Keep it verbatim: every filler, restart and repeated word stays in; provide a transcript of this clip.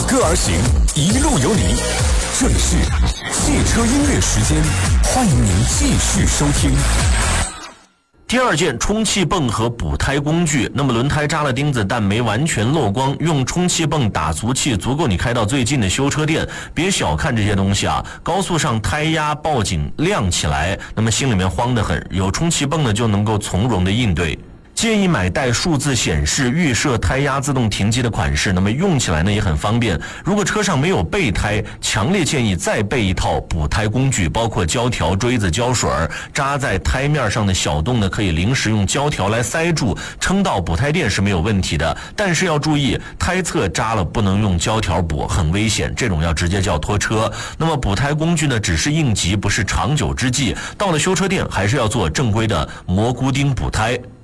歌而行，一路有你。这里是汽车音乐时间，欢迎您继续收听。 第二件，充气泵和补胎工具。那么轮胎扎了钉子但没完全漏光，用充气泵打足气足够你开到最近的修车店。别小看这些东西啊，高速上胎压报警亮起来，那么心里面慌得很，有充气泵呢就能够从容的应对。建议买带数字显示预设胎压自动停机的款式，那么用起来呢也很方便。如果车上没有备胎，强烈建议再备一套补胎工具，包括胶条、锥子、胶水，扎在胎面上的小洞呢可以临时用胶条来塞住，撑到补胎店是没有问题的。但是要注意，胎侧扎了不能用胶条补，很危险，这种要直接叫拖车。那么补胎工具呢只是应急，不是长久之计，到了修车店还是要做正规的蘑菇钉补胎。